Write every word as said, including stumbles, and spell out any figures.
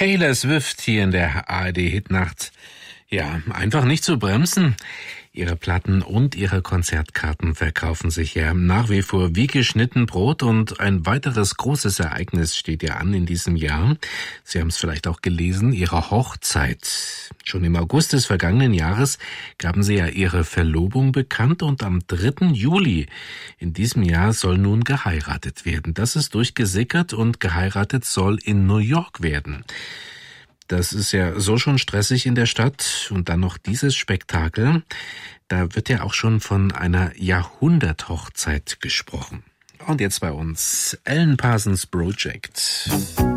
Taylor Swift hier in der A R D-Hitnacht. Ja, einfach nicht zu bremsen. Ihre Platten und ihre Konzertkarten verkaufen sich ja nach wie vor wie geschnitten Brot und ein weiteres großes Ereignis steht ja an in diesem Jahr. Sie haben es vielleicht auch gelesen, ihre Hochzeit. Schon im August des vergangenen Jahres gaben sie ja ihre Verlobung bekannt und am dritten Juli in diesem Jahr soll nun geheiratet werden. Das ist durchgesickert und geheiratet soll in New York werden. Das ist ja so schon stressig in der Stadt und dann noch dieses Spektakel. Da wird ja auch schon von einer Jahrhunderthochzeit gesprochen. Und jetzt bei uns Alan Parsons Project.